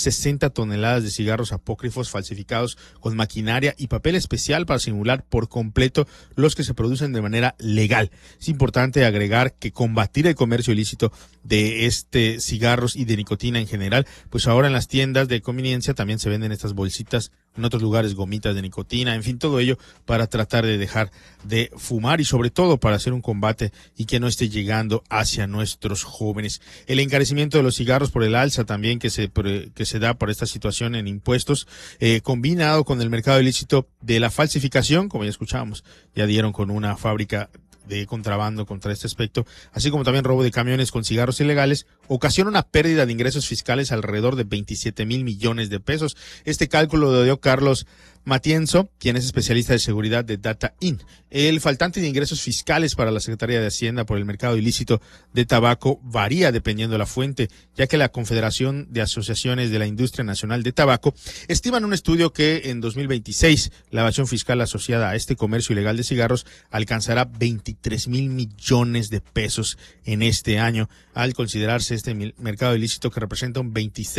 60 toneladas de cigarros apócrifos falsificados con maquinaria y papel especial para simular por completo los que se producen de manera legal. Es importante agregar que combatir el comercio ilícito de cigarros y de nicotina en general, pues ahora en las tiendas de conveniencia también se venden estas bolsitas, en otros lugares gomitas de nicotina, en fin, todo ello para tratar de dejar de fumar y sobre todo para hacer un combate y que no esté llegando hacia nuestros jóvenes. El encarecimiento de los cigarros por el alza también que se da por esta situación en impuestos, combinado con el mercado ilícito de la falsificación, como ya escuchábamos, ya dieron con una fábrica de contrabando contra este aspecto, así como también robo de camiones con cigarros ilegales, ocasiona una pérdida de ingresos fiscales alrededor de 27,000 millones de pesos. Este cálculo lo dio Carlos Matienzo, quien es especialista de seguridad de DataIn. El faltante de ingresos fiscales para la Secretaría de Hacienda por el mercado ilícito de tabaco varía dependiendo de la fuente, ya que la Confederación de Asociaciones de la Industria Nacional de Tabaco estima en un estudio que en 2026 la evasión fiscal asociada a este comercio ilegal de cigarros alcanzará 23,000 millones de pesos en este año, al considerarse este mercado ilícito que representa un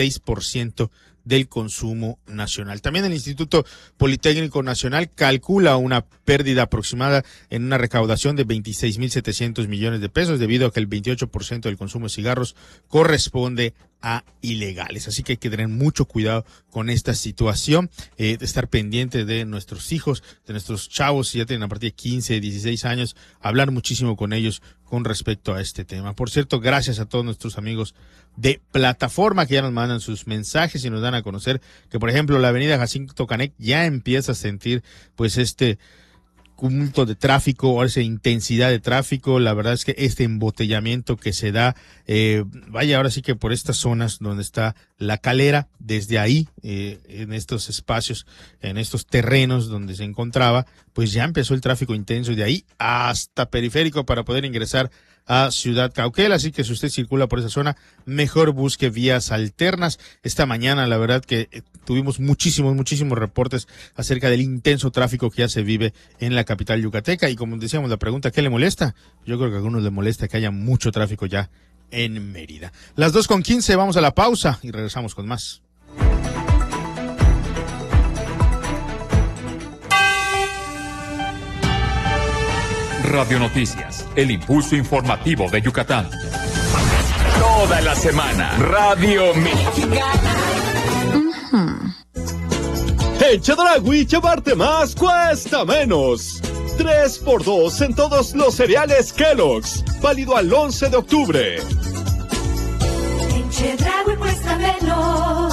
26% del consumo nacional. También el Instituto Politécnico Nacional calcula una pérdida aproximada en una recaudación de 26,700 millones de pesos debido a que el 28% del consumo de cigarros corresponde a ilegales. Así que hay que tener mucho cuidado con esta situación, de estar pendiente de nuestros hijos, de nuestros chavos, si ya tienen a partir de 15, 16 años, hablar muchísimo con ellos con respecto a este tema. Por cierto, gracias a todos nuestros amigos de Plataforma que ya nos mandan sus mensajes y nos dan a conocer que, por ejemplo, la avenida Jacinto Canec ya empieza a sentir pues este cúmulo de tráfico o esa intensidad de tráfico. La verdad es que este embotellamiento que se da, vaya, ahora sí que por estas zonas donde está la Calera, desde ahí, en estos espacios, en estos terrenos donde se encontraba, pues ya empezó el tráfico intenso de ahí hasta Periférico para poder ingresar a Ciudad Cauquel, así que si usted circula por esa zona, mejor busque vías alternas. Esta mañana, la verdad que tuvimos muchísimos reportes acerca del intenso tráfico que ya se vive en la capital yucateca, y como decíamos, la pregunta, ¿qué le molesta? Yo creo que a algunos les molesta que haya mucho tráfico ya en Mérida. Las 2:15, vamos a la pausa y regresamos con más. Radio Noticias, el impulso informativo de Yucatán. Toda la semana, Radio Mexicana. En Chedraui, llevarte más cuesta menos. 3x2 en todos los cereales Kellogg's. Válido al 11 de octubre. En Chedraui cuesta menos.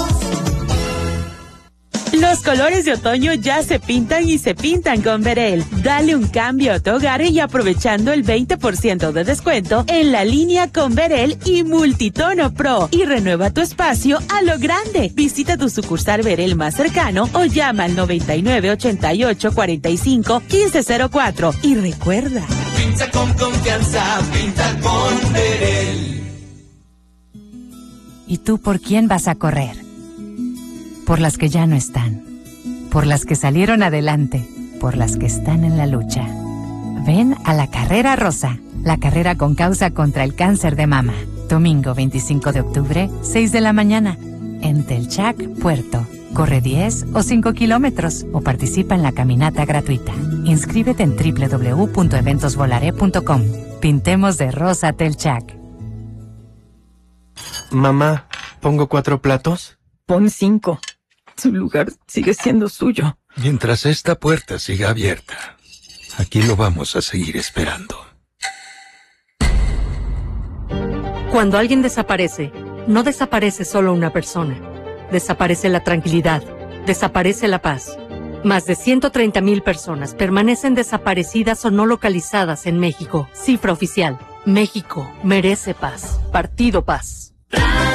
Los colores de otoño ya se pintan y se pintan con Berel. Dale un cambio a tu hogar y aprovechando el 20% de descuento en la línea con Berel y Multitono Pro. Y renueva tu espacio a lo grande. Visita tu sucursal Berel más cercano o llama al 9988451504. Y recuerda, pinta con confianza, pinta con Berel. ¿Y tú por quién vas a correr? Por las que ya no están, por las que salieron adelante, por las que están en la lucha. Ven a la Carrera Rosa, la carrera con causa contra el cáncer de mama. Domingo 25 de octubre, 6 de la mañana, en Telchac, Puerto. Corre 10 o 5 kilómetros o participa en la caminata gratuita. Inscríbete en www.eventosvolaré.com. Pintemos de rosa Telchac. Mamá, ¿pongo 4 platos? Pon 5. Su lugar sigue siendo suyo. Mientras esta puerta siga abierta, aquí lo vamos a seguir esperando. Cuando alguien desaparece, no desaparece solo una persona. Desaparece la tranquilidad, desaparece la paz. Más de 130,000 personas permanecen desaparecidas o no localizadas en México. Cifra oficial. México merece paz. Partido Paz.